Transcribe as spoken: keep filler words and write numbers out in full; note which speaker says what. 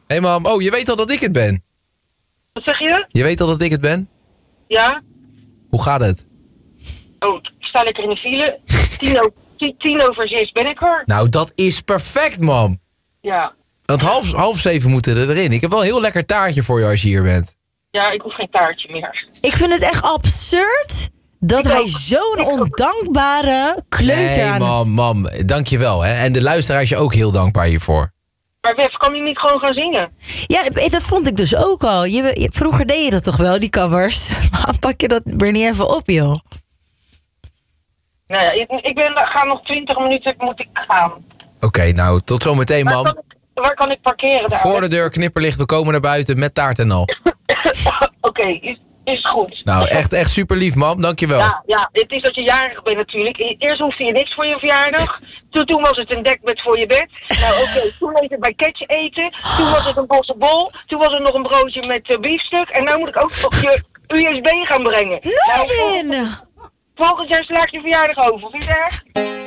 Speaker 1: Hé, hey, mam. Oh, je weet al dat ik het ben.
Speaker 2: Wat zeg je?
Speaker 1: Je weet al dat ik het ben?
Speaker 2: Ja?
Speaker 1: Hoe gaat het?
Speaker 2: Oh, ik sta lekker in de file. Tien over, tien, tien over zes ben ik er.
Speaker 1: Nou, dat is perfect, mam.
Speaker 2: Ja.
Speaker 1: Want half, half zeven moeten er erin. Ik heb wel een heel lekker taartje voor je als je hier bent.
Speaker 2: Ja, ik hoef geen taartje meer.
Speaker 3: Ik vind het echt absurd dat
Speaker 2: Ik
Speaker 3: hij
Speaker 2: ook.
Speaker 3: zo'n
Speaker 2: Ik ook.
Speaker 3: ondankbare kleuter
Speaker 1: Nee,
Speaker 3: aan het...
Speaker 1: mam, mam. Dankjewel, hè. En de luisteraar is je ook heel dankbaar hiervoor.
Speaker 2: Maar Wef, kan je niet gewoon gaan zingen?
Speaker 3: Ja, dat vond ik dus ook al. Je, je- vroeger deed je dat toch wel, die covers? Maar pak je dat er niet even op, joh?
Speaker 2: Nou ja, ik, ik ben, ga nog twintig minuten, moet ik gaan.
Speaker 1: Oké, okay, nou, tot zometeen,
Speaker 2: Waar
Speaker 1: mam.
Speaker 2: kan, ik, waar kan ik parkeren daar?
Speaker 1: Voor de deur, knipperlicht, we komen naar buiten met taart en al.
Speaker 2: Oké, okay, is, is goed.
Speaker 1: Nou, echt, echt super lief, mam. Dankjewel.
Speaker 2: Ja, ja, het is dat je jarig bent natuurlijk. E- Eerst hoefde je niks voor je verjaardag. Toen, toen was het een dekbed voor je bed. Nou oké, okay. Toen heette het bij Catch eten. Toen was het een bosse bol. Toen was het nog een broodje met uh, biefstuk. En nu moet ik ook nog je U S B gaan brengen.
Speaker 3: Robin!
Speaker 2: Nou, volgend jaar slaag je verjaardag over. Vind je het erg?